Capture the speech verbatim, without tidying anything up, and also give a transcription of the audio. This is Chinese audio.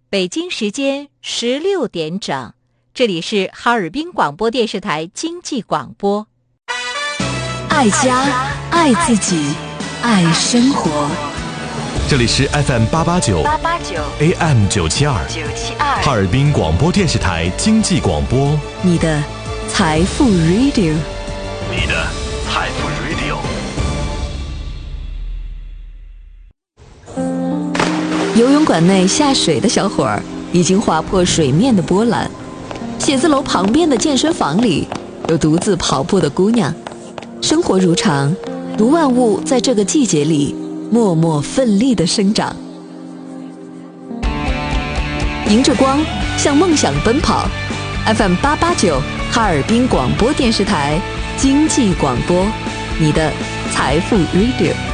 北京时间十六点整，这里是哈尔滨广播电视台经济广播。 爱家，爱自己，爱生活。 这里是 F M 八八九 A M 九七二哈尔滨广播电视台经济广播， 你的财富 Radio， 你的财富 Radio。 游泳馆内下水的小伙儿已经划破水面的波澜，写字楼旁边的健身房里有独自跑步的姑娘。生活如常，如万物在这个季节里默默奋力地生长。迎着光，向梦想奔跑。F M 八八九哈尔滨广播电视台经济广播，你的财富 Radio。